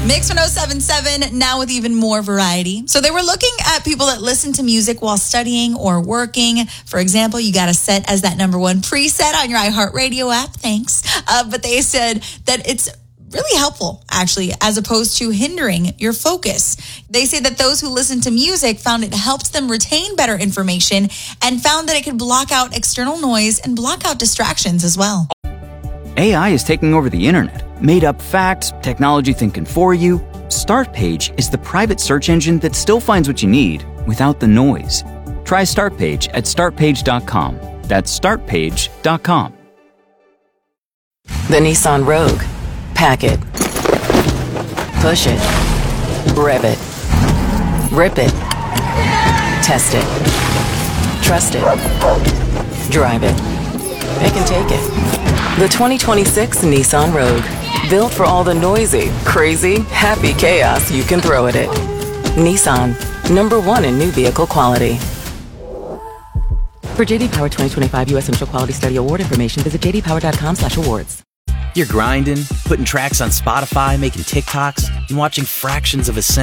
Mix 1077, now with even more variety. So they were looking at people that listen to music while studying or working. For example, you got to set as that number one preset on your iHeartRadio app. Thanks. But they said that it's really helpful, actually, as opposed to hindering your focus. They say that those who listen to music found it helps them retain better information and found that it could block out external noise and block out distractions as well. AI is taking over the internet. Made up facts, technology thinking for you. Startpage is the private search engine that still finds what you need without the noise. Try Startpage at startpage.com. That's startpage.com. The Nissan Rogue. Pack it. Push it. Rev it. Rip it. Test it. Trust it. Drive it. It can take it. The 2026 Nissan Rogue. Built for all the noisy, crazy, happy chaos you can throw at it. Nissan. Number one in new vehicle quality. For JD Power 2025 U.S. Initial Quality Study Award information, visit jdpower.com/awards. You're grinding, putting tracks on Spotify, making TikToks, and watching fractions of a cent